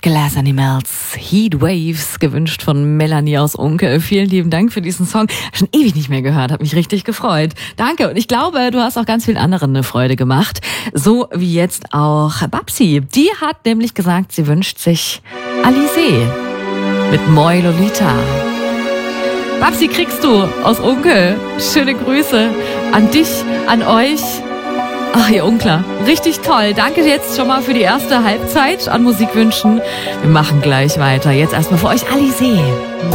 Glass Animals, Heat Waves, gewünscht von Melanie aus Unkel. Vielen lieben Dank für diesen Song. Schon ewig nicht mehr gehört, hat mich richtig gefreut. Danke. Und ich glaube, du hast auch ganz vielen anderen eine Freude gemacht. So wie jetzt auch Babsi. Die hat nämlich gesagt, sie wünscht sich Alizé mit Moi Lolita. Babsi, kriegst du aus Unkel. Schöne Grüße an dich, an euch. Ach, ihr Unkler. Richtig toll. Danke jetzt schon mal für die erste Halbzeit an Musikwünschen. Wir machen gleich weiter. Jetzt erstmal für euch Alizé.